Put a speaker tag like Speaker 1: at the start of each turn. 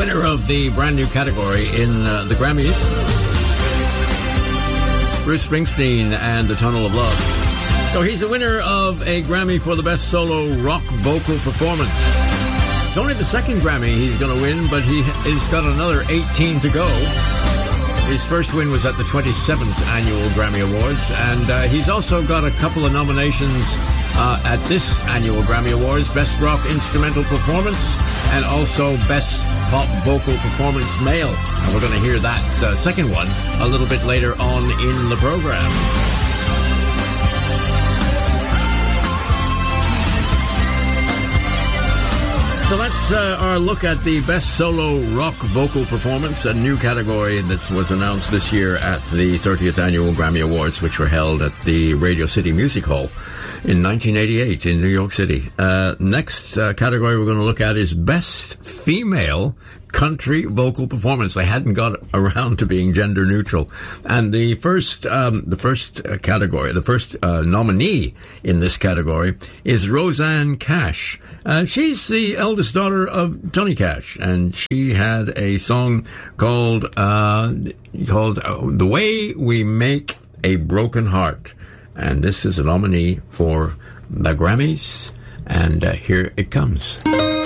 Speaker 1: winner of the brand new category in the Grammys, Bruce Springsteen and The Tunnel of Love. So he's the winner of a Grammy for the Best Solo Rock Vocal Performance. It's only the second Grammy he's going to win, but he's got another 18 to go. His first win was at the 27th Annual Grammy Awards, and he's also got a couple of nominations at this Annual Grammy Awards, Best Rock Instrumental Performance and also Best Pop Vocal Performance Male. And we're going to hear that second one a little bit later on in the program. So that's our look at the Best Solo Rock Vocal Performance, a new category that was announced this year at the 30th Annual Grammy Awards, which were held at the Radio City Music Hall in 1988 in New York City. Next category we're going to look at is Best Female Country Vocal Performance. They hadn't got around to being gender neutral. And the first category, the first nominee in this category is Rosanne Cash. She's the eldest daughter of Johnny Cash, and she had a song called The Way We Make a Broken Heart. And this is a nominee for the Grammys, and here it comes.